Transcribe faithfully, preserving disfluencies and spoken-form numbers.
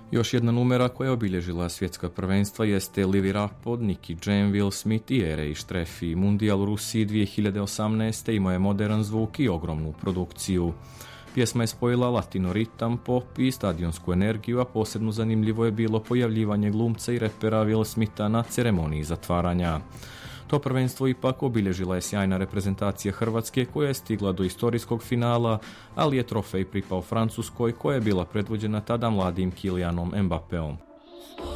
Još jedna numera koja je obilježila svjetska prvenstva jeste Live It Up od Nicky Jam, Will Smith i Ere i Štrefi. Mundijal u Rusiji dvije hiljade osamnaeste imao je modern zvuk i ogromnu produkciju. Pjesma je spojila latino ritam, pop i stadionsku energiju, a posebno zanimljivo je bilo pojavljivanje glumca i repera Will Smitha na ceremoniji zatvaranja. To prvenstvo ipak obilježila je sjajna reprezentacija Hrvatske koja je stigla do istorijskog finala, ali je trofej pripao Francuskoj koja je bila predvođena tada mladim Kilijanom Mbapeom.